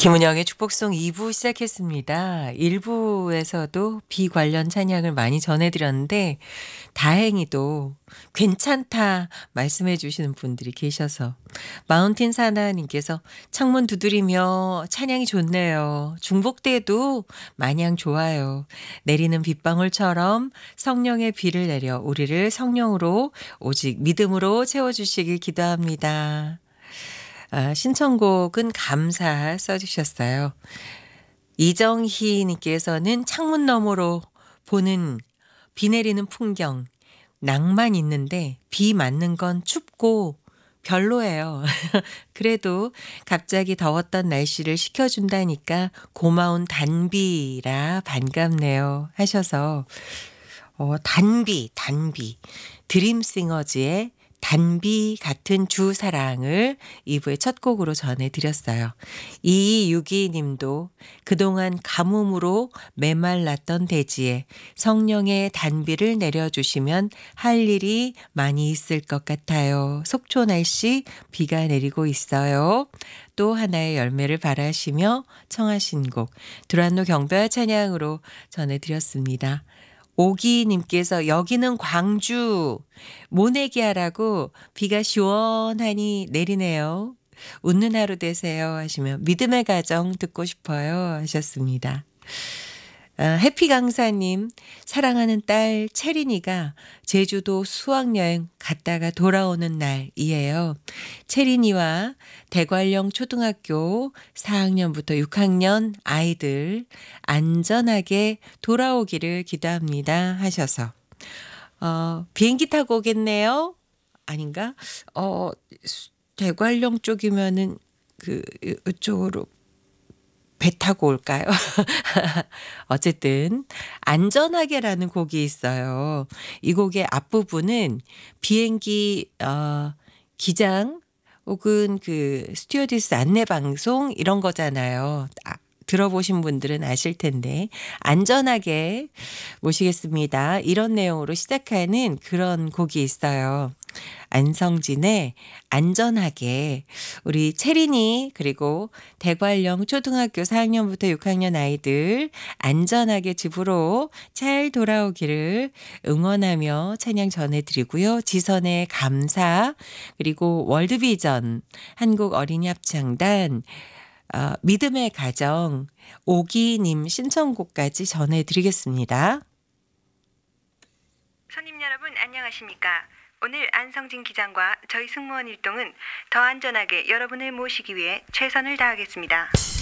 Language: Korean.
김은영의 축복송 2부 시작했습니다. 1부에서도 비 관련 찬양을 많이 전해드렸는데 다행히도 괜찮다 말씀해 주시는 분들이 계셔서 마운틴 사나님께서 창문 두드리며 찬양이 좋네요. 중복돼도 마냥 좋아요. 내리는 빗방울처럼 성령의 비를 내려 우리를 성령으로 오직 믿음으로 채워주시길 기도합니다. 신청곡은 감사 써주셨어요. 이정희 님께서는 창문 너머로 보는 비 내리는 풍경, 낭만 있는데 비 맞는 건 춥고 별로예요. 그래도 갑자기 더웠던 날씨를 식혀준다니까 고마운 단비라 반갑네요 하셔서 단비 드림싱어즈의 단비 같은 주 사랑을 2부의 첫 곡으로 전해드렸어요. 2262 님도 그동안 가뭄으로 메말랐던 대지에 성령의 단비를 내려주시면 할 일이 많이 있을 것 같아요. 속초 날씨 비가 내리고 있어요. 또 하나의 열매를 바라시며 청하신 곡 두란노 경배와 찬양으로 전해드렸습니다. 오기님께서 여기는 광주 모내기하라고 비가 시원하니 내리네요. 웃는 하루 되세요 하시며 믿음의 가정 듣고 싶어요 하셨습니다. 해피 강사님 사랑하는 딸 채린이가 제주도 수학여행 갔다가 돌아오는 날이에요. 채린이와 대관령 초등학교 4학년부터 6학년 아이들 안전하게 돌아오기를 기도합니다 하셔서 비행기 타고 오겠네요. 아닌가? 대관령 쪽이면은 이쪽으로 배 타고 올까요? 어쨌든 안전하게라는 곡이 있어요. 이 곡의 앞부분은 비행기 기장 혹은 스튜어디스 안내 방송 이런 거잖아요. 들어보신 분들은 아실 텐데 안전하게 모시겠습니다. 이런 내용으로 시작하는 그런 곡이 있어요. 안성진의 안전하게 우리 채린이 그리고 대관령 초등학교 4학년부터 6학년 아이들 안전하게 집으로 잘 돌아오기를 응원하며 찬양 전해드리고요. 지선의 감사 그리고 월드비전 한국어린이합창단 믿음의 가정 오기님 신청곡까지 전해드리겠습니다. 손님 여러분 안녕하십니까? 오늘 안성진 기장과 저희 승무원 일동은 더 안전하게 여러분을 모시기 위해 최선을 다하겠습니다.